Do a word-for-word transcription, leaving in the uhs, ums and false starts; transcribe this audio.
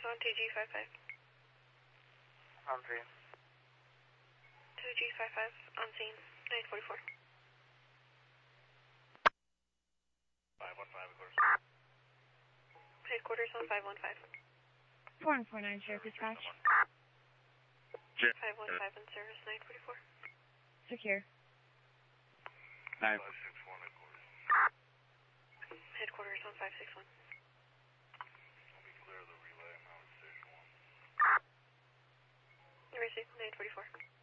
on two G five five. On scene. two G five five on scene, nine forty-four. five one five, of course. Headquarters on five one five. four one four nine, Sheriff Dispatch. five one five in service, nine forty-four. Secure. nine five six one, headquarters. Headquarters on five six one. Let me clear the relay, I'm out of station one. Receive, nine forty-four.